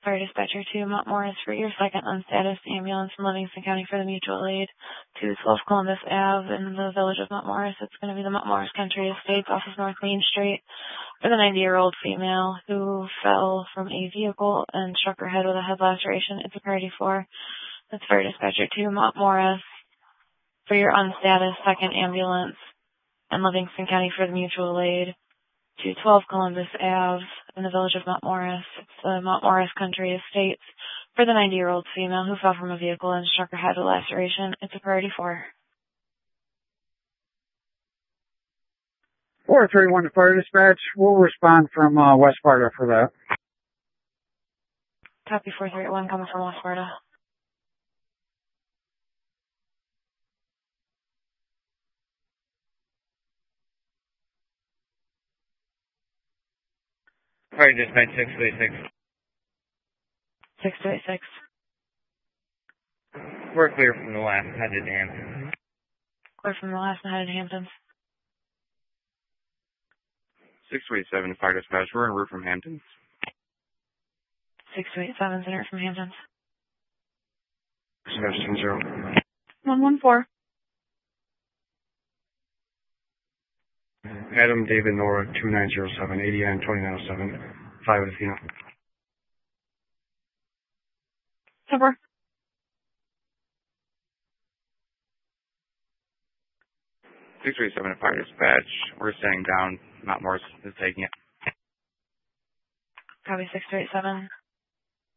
Fire Dispatcher 2, Mount Morris for your second unstatused ambulance from Livingston County for the mutual aid to 12 Columbus Ave in the village of Mount Morris. It's going to be the Mount Morris Country Estates off of North Main Street for the 90-year-old female who fell from a vehicle and struck her head with a head laceration. It's a priority 4. That's Fire Dispatcher 2, Mount Morris for your unstatused second ambulance in Livingston County for the mutual aid to 12 Columbus Ave in the village of Mount Morris. It's the Mount Morris Country Estates for the 90-year-old female who fell from a vehicle and struck her head with laceration. It's a priority 4. 431 to Fire Dispatch. We'll respond from West Sparta for that. Copy 431 coming from West Sparta. Fire Dispatch 6286. 6286. We're clear from the last headed to Hamptons. Clear from the last and headed to Hamptons. 6287 Fire Dispatch. We're en route from Hamptons. 6287 en route from Hamptons. Dispatch 10. 114. Adam David Nora 2907 ADN 2907 5 Athena. Cover. 637 Fire Dispatch. We're staying down. Mount Morris is taking it. Copy 6287.